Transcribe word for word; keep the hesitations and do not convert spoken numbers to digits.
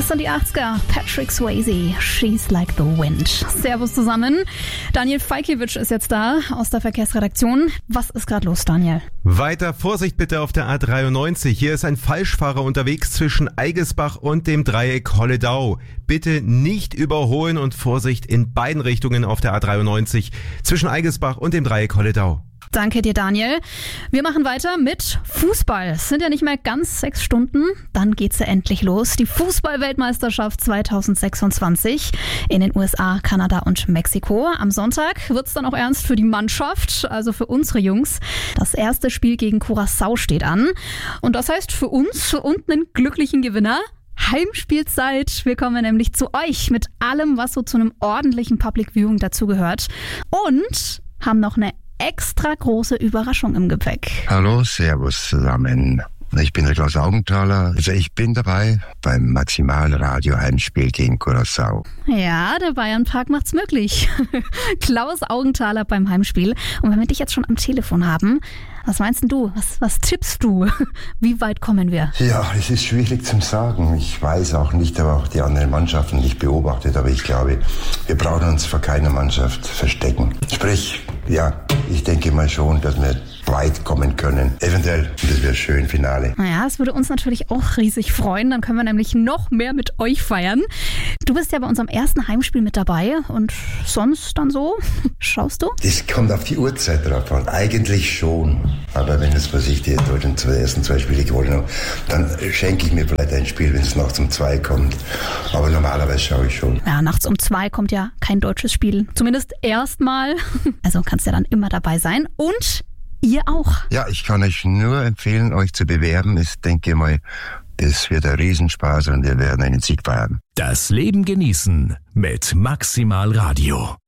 Das sind die achtziger. Patrick Swayze, She's Like the Wind. Servus zusammen. Daniel Falkiewicz ist jetzt da aus der Verkehrsredaktion. Was ist gerade los, Daniel? Weiter Vorsicht bitte auf der A dreiundneunzig. Hier ist ein Falschfahrer unterwegs zwischen Eigesbach und dem Dreieck Holledau. Bitte nicht überholen und Vorsicht in beiden Richtungen auf der A dreiundneunzig zwischen Eigesbach und dem Dreieck Holledau. Danke dir, Daniel. Wir machen weiter mit Fußball. Es sind ja nicht mehr ganz sechs Stunden. Dann geht's ja endlich los. Die Fußball-Weltmeisterschaft zwanzig sechsundzwanzig in den U S A, Kanada und Mexiko. Am Sonntag wird's dann auch ernst für die Mannschaft, also für unsere Jungs. Das erste Spiel gegen Curaçao steht an. Und das heißt für uns und einen glücklichen Gewinner: Heimspielzeit. Wir kommen nämlich zu euch mit allem, was so zu einem ordentlichen Public Viewing dazugehört. Und haben noch eine extra große Überraschung im Gepäck. Hallo, servus zusammen. Ich bin der Klaus Augenthaler. Also ich bin dabei beim Maximalradio-Heimspiel gegen Curaçao. Ja, der Bayernpark macht's möglich. Klaus Augenthaler beim Heimspiel. Und wenn wir dich jetzt schon am Telefon haben, was meinst denn du? Was, was tippst du? Wie weit kommen wir? Ja, es ist schwierig zu sagen. Ich weiß auch nicht, aber auch die anderen Mannschaften nicht beobachtet. Aber ich glaube, wir brauchen uns vor keiner Mannschaft verstecken. Sprich, ja, ich denke mal schon, dass wir weit kommen können. Eventuell, das wäre schön, Finale. Naja, es würde uns natürlich auch riesig freuen. Dann können wir nämlich noch mehr mit euch feiern. Du bist ja bei unserem ersten Heimspiel mit dabei. Und sonst dann so? Schaust du? Das kommt auf die Uhrzeit drauf an. Eigentlich schon. Aber wenn es, was ich die Deutschen zwei ersten zwei Spiele gewonnen habe, dann schenke ich mir vielleicht ein Spiel, wenn es nachts um zwei kommt. Aber normalerweise schaue ich schon. Ja, nachts um zwei kommt ja kein deutsches Spiel. Zumindest erstmal. Also kannst ja dann immer dabei sein. Und ihr auch. Ja, ich kann euch nur empfehlen, euch zu bewerben. Ich denke mal, das wird ein Riesenspaß und wir werden einen Sieg feiern. Das Leben genießen mit Maximal Radio.